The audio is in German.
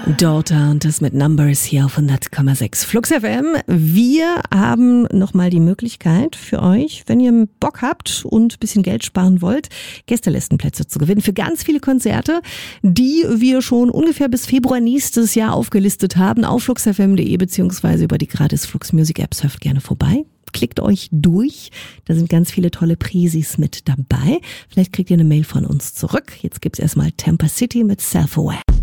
Daughter und das mit Numbers hier auf 100,6 Flux FM. Wir haben nochmal die Möglichkeit für euch, wenn ihr Bock habt und ein bisschen Geld sparen wollt, Gästelistenplätze zu gewinnen für ganz viele Konzerte, die wir schon ungefähr bis Februar nächstes Jahr aufgelistet haben auf fluxfm.de beziehungsweise über die gratis Flux Music App. Surft gerne vorbei. Klickt euch durch, da sind ganz viele tolle Prisis mit dabei. Vielleicht kriegt ihr eine Mail von uns zurück. Jetzt gibt's erstmal Tampa City mit Self-Aware.